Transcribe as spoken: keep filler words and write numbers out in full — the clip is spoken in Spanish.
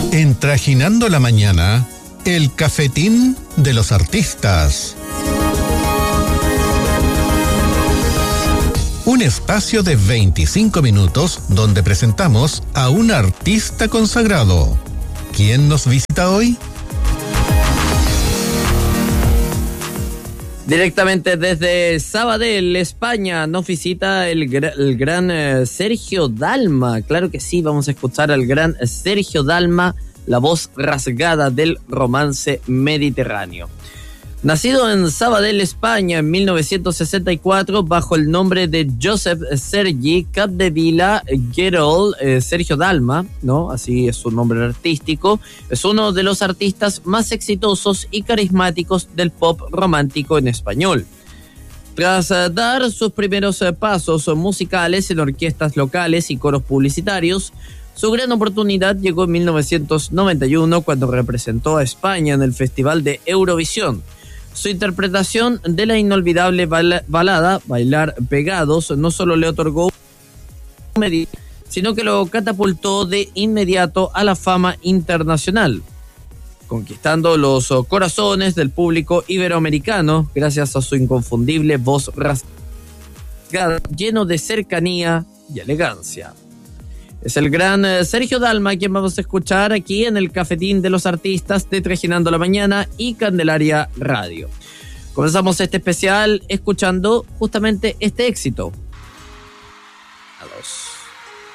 En Trajinando la Mañana, el cafetín de los artistas. Un espacio de veinticinco minutos donde presentamos a un artista consagrado. ¿Quién nos visita hoy? Directamente desde Sabadell, España, nos visita el, el gran eh, Sergio Dalma. Claro que sí, vamos a escuchar al gran Sergio Dalma, la voz rasgada del romance mediterráneo. Nacido en Sabadell, España, en mil novecientos sesenta y cuatro, bajo el nombre de Josep Sergi Capdevila Guerol, eh, Sergio Dalma, ¿no? Así es su nombre artístico, es uno de los artistas más exitosos y carismáticos del pop romántico en español. Tras uh, dar sus primeros uh, pasos musicales en orquestas locales y coros publicitarios, su gran oportunidad llegó en mil novecientos noventa y uno cuando representó a España en el Festival de Eurovisión. Su interpretación de la inolvidable bal- balada Bailar Pegados no solo le otorgó un medio, sino que lo catapultó de inmediato a la fama internacional, conquistando los corazones del público iberoamericano gracias a su inconfundible voz rasgada, lleno de cercanía y elegancia. Es el gran Sergio Dalma quien vamos a escuchar aquí en el Cafetín de los Artistas de Trajinando la Mañana y Candelaria Radio. Comenzamos este especial escuchando justamente este éxito,